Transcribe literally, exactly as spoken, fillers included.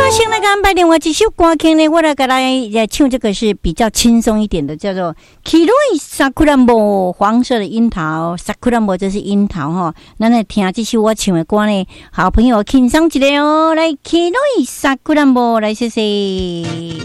先来给安排另外一首歌曲呢，我来给大家唱这个是比较轻松一点的，叫做《黄色萨库兰波》，黄色的樱桃，萨库兰波这是樱桃哈。咱来听这首我唱的歌呢，好朋友欣赏一下哦，来《黄色萨库兰波》来谢谢。